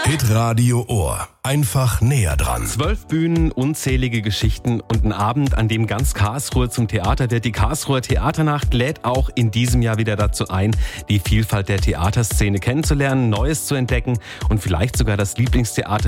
Hitradio Ohr. Einfach näher dran. 12 Bühnen, unzählige Geschichten und ein Abend, an dem ganz Karlsruhe zum Theater wird. Die Karlsruher Theaternacht lädt auch in diesem Jahr wieder dazu ein, die Vielfalt der Theaterszene kennenzulernen, Neues zu entdecken und vielleicht sogar das Lieblingstheater